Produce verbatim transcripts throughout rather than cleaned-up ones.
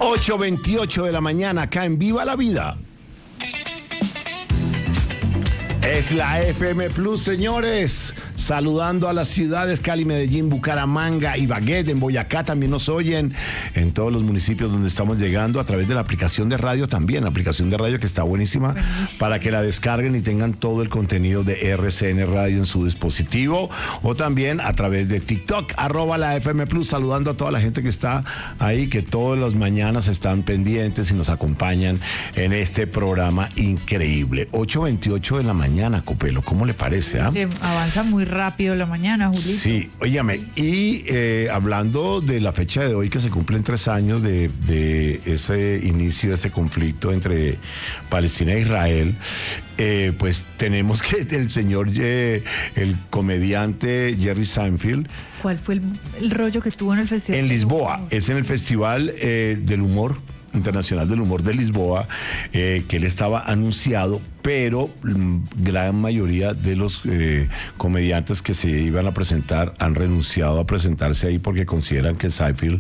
ocho veintiocho de la mañana, acá en Viva la Vida. Es la F M Plus, señores. Saludando a las ciudades Cali, Medellín, Bucaramanga, Ibagué, en Boyacá también nos oyen, en todos los municipios donde estamos llegando, a través de la aplicación de radio también, la aplicación de radio que está buenísima, buenísima, para que la descarguen y tengan todo el contenido de R C N Radio en su dispositivo, o también a través de TikTok, arroba la F M Plus, saludando a toda la gente que está ahí, que todas las mañanas están pendientes y nos acompañan en este programa increíble. ocho veintiocho de la mañana, Copelo, ¿cómo le parece? ¿Ah? ¿eh? Avanza muy rápido la mañana, Julito. Sí, óyame, y eh, hablando de la fecha de hoy, que se cumplen tres años de, de ese inicio de ese conflicto entre Palestina e Israel, eh, pues tenemos que el señor, eh, el comediante Jerry Seinfeld. ¿Cuál fue el, el rollo que estuvo en el festival? En Lisboa, es en el Festival eh, del Humor Internacional del Humor de Lisboa, eh, que él estaba anunciado, pero gran mayoría de los eh, comediantes que se iban a presentar han renunciado a presentarse ahí porque consideran que Seinfeld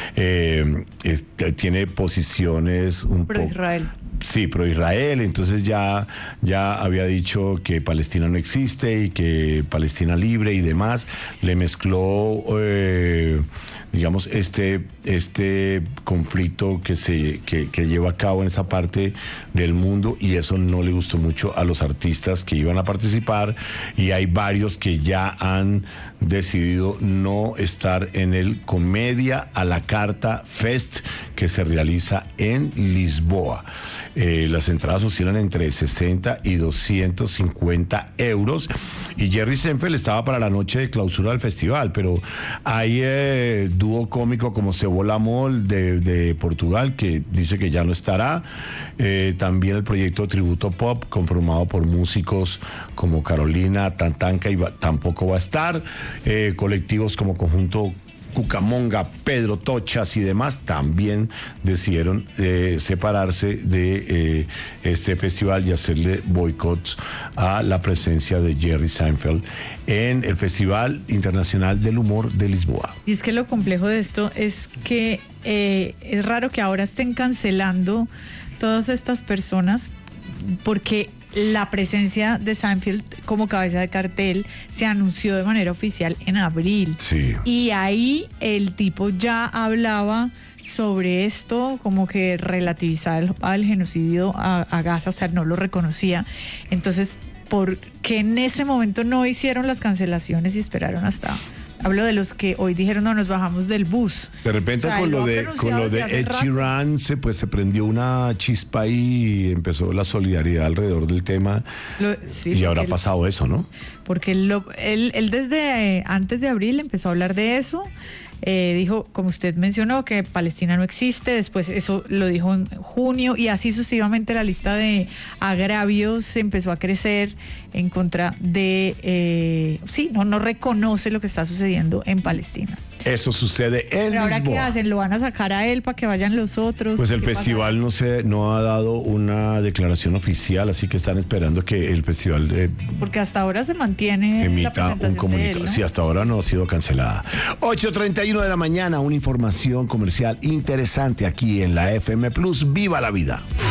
eh, es, tiene posiciones un pro Israel. Sí, pro Israel, entonces ya, ya había dicho que Palestina no existe y que Palestina libre y demás, le mezcló eh, digamos este, este conflicto que se que, que lleva a cabo en esa parte del mundo, y eso no le gustó mucho a los artistas que iban a participar, y hay varios que ya han decidido no estar en el Comedia a la Carta Fest que se realiza en Lisboa. Eh, las entradas oscilan entre sesenta y doscientos cincuenta euros, y Jerry Seinfeld estaba para la noche de clausura del festival, pero hay eh, dúo cómico como Cebola Mol de, de Portugal, que dice que ya no estará, eh, también el proyecto Tributo Pop, conformado por músicos como Carolina Tantanca, y va, tampoco va a estar, eh, colectivos como Conjunto Cucamonga, Pedro Tochas y demás también decidieron eh, separarse de eh, este festival y hacerle boicots a la presencia de Jerry Seinfeld en el Festival Internacional del Humor de Lisboa. Y es que lo complejo de esto es que eh, es raro que ahora estén cancelando todas estas personas, porque la presencia de Seinfeld como cabeza de cartel se anunció de manera oficial en abril. Sí. Y ahí el tipo ya hablaba sobre esto, como que relativizaba el, el genocidio a, a Gaza, o sea, no lo reconocía. Entonces, ¿por qué en ese momento no hicieron las cancelaciones y esperaron hasta...? Hablo de los que hoy dijeron, no, nos bajamos del bus. De repente, o sea, con, lo de, con lo de Ed Sheeran se, pues, se prendió una chispa y empezó la solidaridad alrededor del tema. Lo, sí, y ahora él, ha pasado eso, ¿no? Porque él, lo, él, él desde eh, antes de abril empezó a hablar de eso. Eh, dijo, como usted mencionó, que Palestina no existe. Después eso lo dijo en junio, y así sucesivamente la lista de agravios empezó a crecer en contra de eh, sí, no, no reconoce lo que está sucediendo en Palestina. Eso sucede en Pero ahora Lisboa. ¿qué hacen? ¿Lo van a sacar a él para que vayan los otros? Pues el festival no se no ha dado una declaración oficial, así que están esperando que el festival eh, porque hasta ahora se mantiene emita un comunicado. ¿No? Sí, hasta ahora no ha sido cancelada. ocho treinta y uno de la mañana, una información comercial interesante aquí en la F M Plus. ¡Viva la vida!